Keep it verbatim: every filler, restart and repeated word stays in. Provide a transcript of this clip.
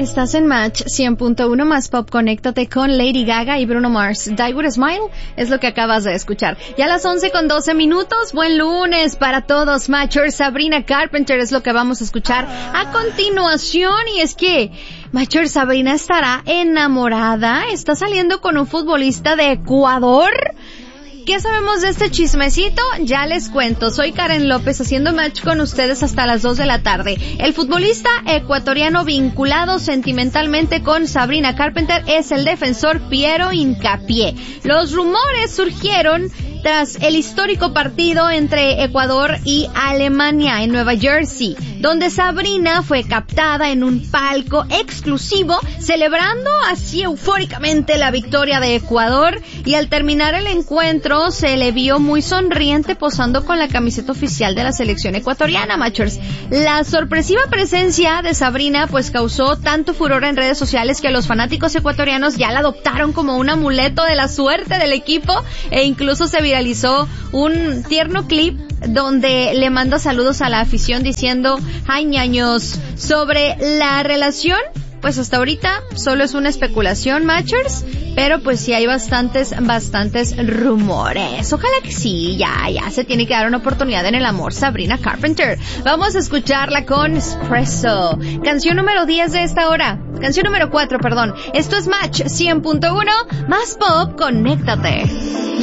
Estás en Match cien punto uno más Pop. Conéctate con Lady Gaga y Bruno Mars. Die With a Smile es lo que acabas de escuchar. Ya a las once con doce minutos. Buen lunes para todos, Matchers. Sabrina Carpenter es lo que vamos a escuchar a continuación. Y es que Matcher, Sabrina estará enamorada. Está saliendo con un futbolista de Ecuador. ¿Qué sabemos de este chismecito? Ya les cuento. Soy Karen López haciendo match con ustedes hasta las dos de la tarde. El futbolista ecuatoriano vinculado sentimentalmente con Sabrina Carpenter es el defensor Piero Hincapié. Los rumores surgieron tras el histórico partido entre Ecuador y Alemania en Nueva Jersey, donde Sabrina fue captada en un palco exclusivo celebrando así eufóricamente la victoria de Ecuador, y al terminar el encuentro se le vio muy sonriente posando con la camiseta oficial de la selección ecuatoriana, Matchers. La sorpresiva presencia de Sabrina pues causó tanto furor en redes sociales que los fanáticos ecuatorianos ya la adoptaron como un amuleto de la suerte del equipo, e incluso se viralizó un tierno clip donde le manda saludos a la afición diciendo "Ay, ñaños". Sobre la relación, pues hasta ahorita solo es una especulación, Matchers, pero pues sí hay bastantes, bastantes rumores. Ojalá que sí, ya, ya se tiene que dar una oportunidad en el amor, Sabrina Carpenter. Vamos a escucharla con Espresso. Canción número diez de esta hora. Canción número cuatro, perdón. Esto es Match cien punto uno más Pop. Conéctate.